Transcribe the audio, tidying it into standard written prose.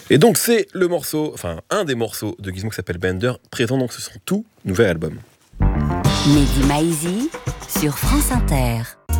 Et donc c'est le morceau, enfin un des morceaux de Gizmo qui s'appelle Bender, présent donc sur son tout nouvel album. Mehdi Maizi sur France Inter.